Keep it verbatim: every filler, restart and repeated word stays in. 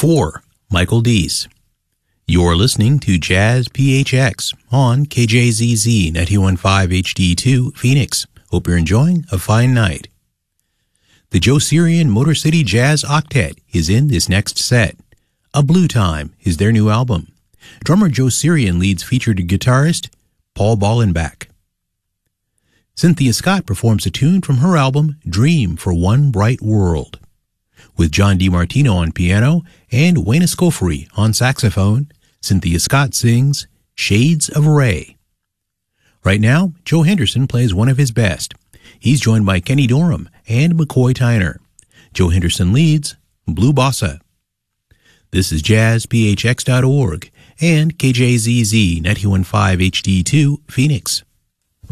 four. Michael Deese. You're listening to Jazz P H X on K J Z Z ninety-one point five H D two, Phoenix. Hope you're enjoying a fine night. The Joe Sirian Motor City Jazz Octet is in this next set. A Blue Time is their new album. Drummer Joe Sirian leads featured guitarist Paul Ballenbach. Cynthia Scott performs a tune from her album Dream for One Bright World. With John DiMartino on piano and Wayne Escoffery on saxophone, Cynthia Scott sings Shades of Ray. Right now, Joe Henderson plays one of his best. He's joined by Kenny Dorham and McCoy Tyner. Joe Henderson leads Blue Bossa. This is jazz p h x dot org and K J Z Z ninety-one point five H D two, Phoenix.